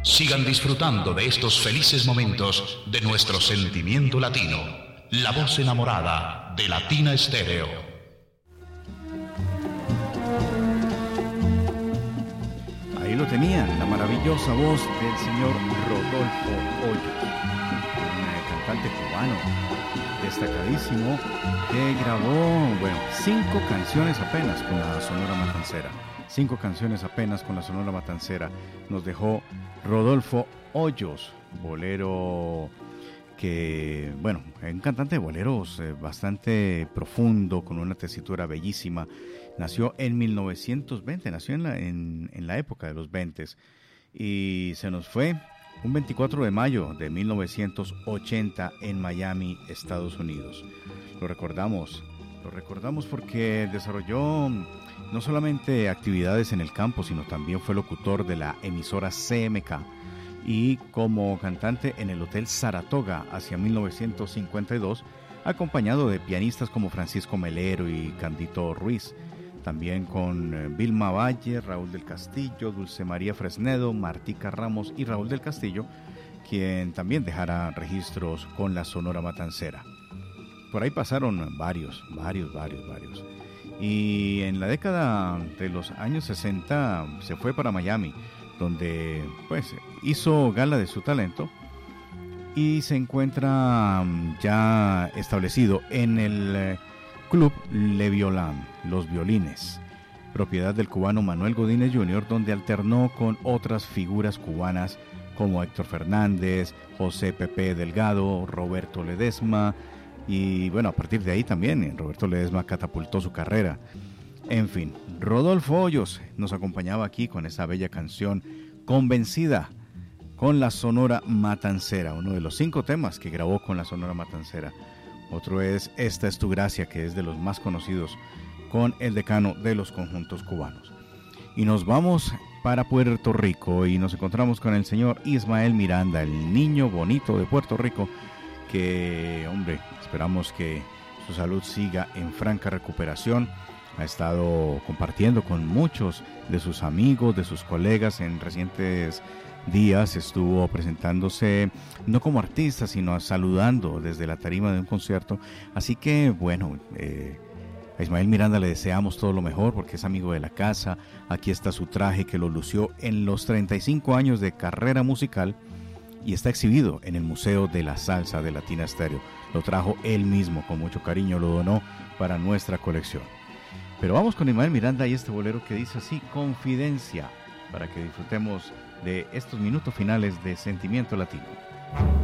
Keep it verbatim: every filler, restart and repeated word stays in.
Sigan disfrutando de estos felices momentos de nuestro sentimiento latino, la voz enamorada de Latina Estéreo. Ahí lo tenían, la maravillosa voz del señor Rodolfo Hoyos, un cantante cubano destacadísimo que grabó, bueno, cinco canciones apenas con la Sonora Matancera. Cinco canciones apenas con la Sonora Matancera nos dejó Rodolfo Hoyos, bolero que, bueno, es un cantante de boleros eh, bastante profundo, con una tesitura bellísima. Nació en mil novecientos veinte, nació en la, en, en la época de los veinte y se nos fue un veinticuatro de mayo de mil novecientos ochenta en Miami, Estados Unidos. Lo recordamos, lo recordamos porque desarrolló no solamente actividades en el campo, sino también fue locutor de la emisora C M K y como cantante en el Hotel Saratoga hacia mil novecientos cincuenta y dos, acompañado de pianistas como Francisco Melero y Candito Ruiz, también con Vilma Valle, Raúl del Castillo, Dulce María Fresnedo, Martica Ramos y Raúl del Castillo, quien también dejara registros con la Sonora Matancera. Por ahí pasaron varios, varios, varios, varios. Y en la década de los años sesenta se fue para Miami, donde pues hizo gala de su talento y se encuentra ya establecido en el Club Le Violin, Los Violines, propiedad del cubano Manuel Godínez junior, donde alternó con otras figuras cubanas como Héctor Fernández, José Pepe Delgado, Roberto Ledesma, y bueno, a partir de ahí también Roberto Ledesma catapultó su carrera. En fin, Rodolfo Hoyos nos acompañaba aquí con esa bella canción Convencida, con la Sonora Matancera, uno de los cinco temas que grabó con la Sonora Matancera. Otro es Esta es tu gracia, que es de los más conocidos, con el decano de los conjuntos cubanos. Y nos vamos para Puerto Rico y nos encontramos con el señor Ismael Miranda, el niño bonito de Puerto Rico, que, hombre, esperamos que su salud siga en franca recuperación. Ha estado compartiendo con muchos de sus amigos, de sus colegas en recientes días. Estuvo presentándose no como artista, sino saludando desde la tarima de un concierto. Así que, bueno, eh, a Ismael Miranda le deseamos todo lo mejor porque es amigo de la casa. Aquí está su traje que lo lució en los treinta y cinco años de carrera musical y está exhibido en el Museo de la Salsa de Latina Estéreo. Lo trajo él mismo, con mucho cariño, lo donó para nuestra colección. Pero vamos con Ismael Miranda y este bolero que dice así, Confidencia, para que disfrutemos de estos minutos finales de Sentimiento Latino.